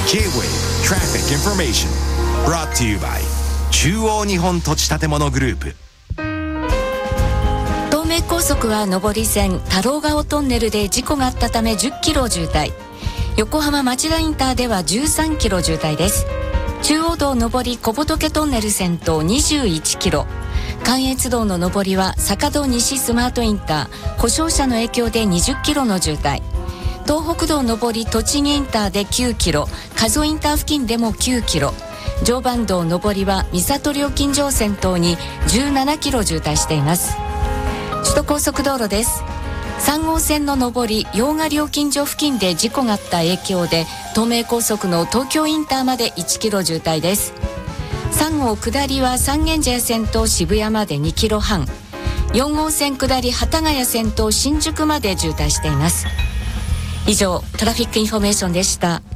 J-Wave Traffic Information Brought to you by 中央日本土地建物グループ。 東名高速は上り線太郎ヶ尾トンネルで事故があったため10キロ渋滞、横浜町田インターでは13キロ渋滞です。中央道上り小仏トンネル先頭21キロ、関越道の上りは坂戸西スマートインター故障車の影響で20キロの渋滞、東北道上り栃木インターで9キロ、加須インター付近でも9キロ、常磐道上りは三郷料金所を先頭に17キロ渋滞しています。首都高速道路です。3号線の上り用賀料金所付近で事故があった影響で東名高速の東京インターまで1キロ渋滞です。3号下りは三軒茶屋線と渋谷まで2キロ半、4号線下り幡ヶ谷線と新宿まで渋滞しています。以上トラフィックインフォメーションでした。